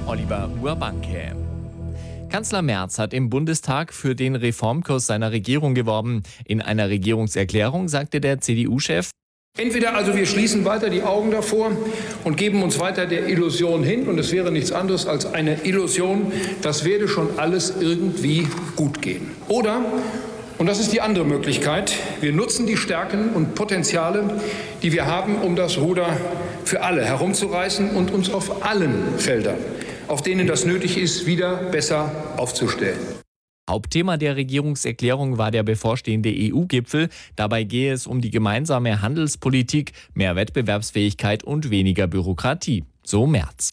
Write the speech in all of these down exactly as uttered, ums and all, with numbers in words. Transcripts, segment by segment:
Oliver Urbanke. Kanzler Merz hat im Bundestag für den Reformkurs seiner Regierung geworben. In einer Regierungserklärung sagte der C D U-Chef: Entweder also wir schließen weiter die Augen davor und geben uns weiter der Illusion hin, und es wäre nichts anderes als eine Illusion, das werde schon alles irgendwie gut gehen. Oder, und das ist die andere Möglichkeit, wir nutzen die Stärken und Potenziale, die wir haben, um das Ruder für alle herumzureißen und uns auf allen Feldern, auf denen das nötig ist, wieder besser aufzustellen. Hauptthema der Regierungserklärung war der bevorstehende E U-Gipfel. Dabei gehe es um die gemeinsame Handelspolitik, mehr Wettbewerbsfähigkeit und weniger Bürokratie. So Merz.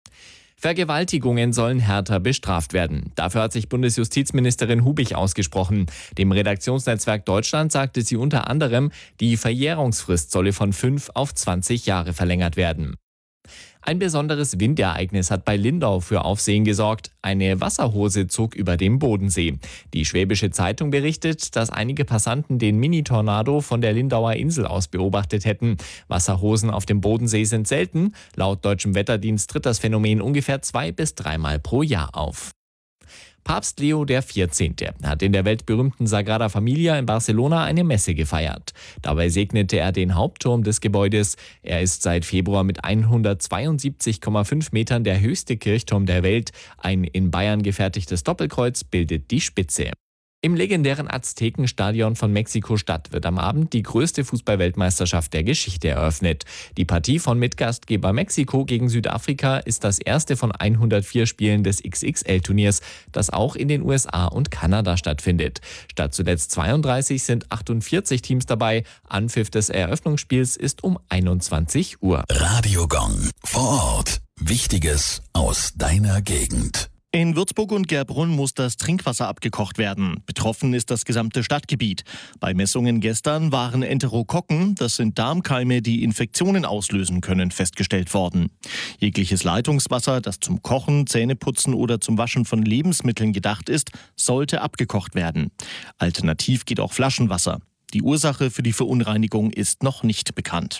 Vergewaltigungen sollen härter bestraft werden. Dafür hat sich Bundesjustizministerin Hubich ausgesprochen. Dem Redaktionsnetzwerk Deutschland sagte sie unter anderem, die Verjährungsfrist solle von fünf auf zwanzig Jahre verlängert werden. Ein besonderes Windereignis hat bei Lindau für Aufsehen gesorgt. Eine Wasserhose zog über dem Bodensee. Die Schwäbische Zeitung berichtet, dass einige Passanten den Mini-Tornado von der Lindauer Insel aus beobachtet hätten. Wasserhosen auf dem Bodensee sind selten. Laut deutschem Wetterdienst tritt das Phänomen ungefähr zwei- bis dreimal pro Jahr auf. Papst Leo der vierzehnte. hat in der weltberühmten Sagrada Familia in Barcelona eine Messe gefeiert. Dabei segnete er den Hauptturm des Gebäudes. Er ist seit Februar mit hundertzweiundsiebzig Komma fünf Metern der höchste Kirchturm der Welt. Ein in Bayern gefertigtes Doppelkreuz bildet die Spitze. Im legendären Aztekenstadion von Mexiko-Stadt wird am Abend die größte Fußball-Weltmeisterschaft der Geschichte eröffnet. Die Partie von Mitgastgeber Mexiko gegen Südafrika ist das erste von hundertvier Spielen des X X L-Turniers, das auch in den U S A und Kanada stattfindet. Statt zuletzt zweiunddreißig sind achtundvierzig Teams dabei. Anpfiff des Eröffnungsspiels ist um einundzwanzig Uhr. Radio Gong. Vor Ort. Wichtiges aus deiner Gegend. In Würzburg und Gerbrunn muss das Trinkwasser abgekocht werden. Betroffen ist das gesamte Stadtgebiet. Bei Messungen gestern waren Enterokokken, das sind Darmkeime, die Infektionen auslösen können, festgestellt worden. Jegliches Leitungswasser, das zum Kochen, Zähneputzen oder zum Waschen von Lebensmitteln gedacht ist, sollte abgekocht werden. Alternativ geht auch Flaschenwasser. Die Ursache für die Verunreinigung ist noch nicht bekannt.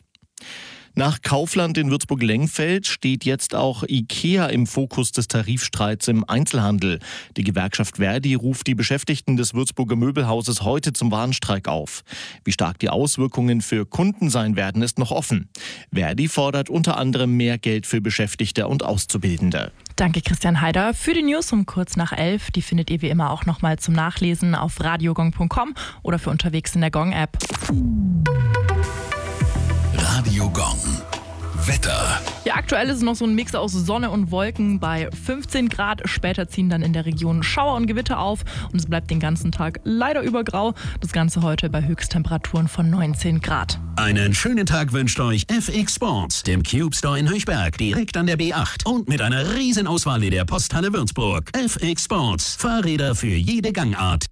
Nach Kaufland in Würzburg-Lengfeld steht jetzt auch IKEA im Fokus des Tarifstreits im Einzelhandel. Die Gewerkschaft Verdi ruft die Beschäftigten des Würzburger Möbelhauses heute zum Warnstreik auf. Wie stark die Auswirkungen für Kunden sein werden, ist noch offen. Verdi fordert unter anderem mehr Geld für Beschäftigte und Auszubildende. Danke Christian Heider für die News um kurz nach elf. Die findet ihr wie immer auch nochmal zum Nachlesen auf radiogong punkt com oder für unterwegs in der Gong-App. Radio Gong. Wetter. Ja, aktuell ist es noch so ein Mix aus Sonne und Wolken bei fünfzehn Grad. Später ziehen dann in der Region Schauer und Gewitter auf und es bleibt den ganzen Tag leider über grau. Das Ganze heute bei Höchsttemperaturen von neunzehn Grad. Einen schönen Tag wünscht euch F X Sports, dem Cube Store in Höchberg, direkt an der B acht und mit einer riesen Auswahl in der Posthalle Würzburg. F X Sports, Fahrräder für jede Gangart.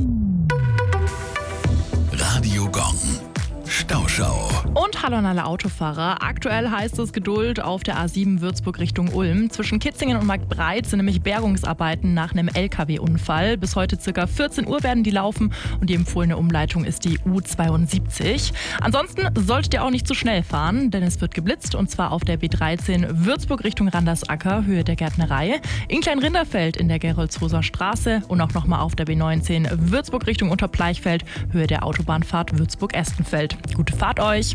Radio Gong. Stauschau. Und hallo an alle Autofahrer. Aktuell heißt es Geduld auf der A sieben Würzburg Richtung Ulm. Zwischen Kitzingen und Marktbreit sind nämlich Bergungsarbeiten nach einem L K W-Unfall. Bis heute ca. vierzehn Uhr werden die laufen und die empfohlene Umleitung ist die U zweiundsiebzig. Ansonsten solltet ihr auch nicht zu schnell fahren, denn es wird geblitzt und zwar auf der B dreizehn Würzburg Richtung Randersacker, Höhe der Gärtnerei, in Kleinrinderfeld in der Geroldshoser Straße und auch nochmal auf der B neunzehn Würzburg Richtung Unterbleichfeld, Höhe der Autobahnfahrt Würzburg-Estenfeld. Gute Fahrt euch!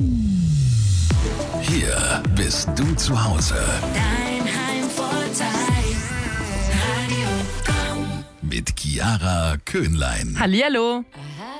Hier bist du zu Hause. Dein Heimvorteil. Radio Gong. Mit Chiara Köhnlein. Hallihallo! I had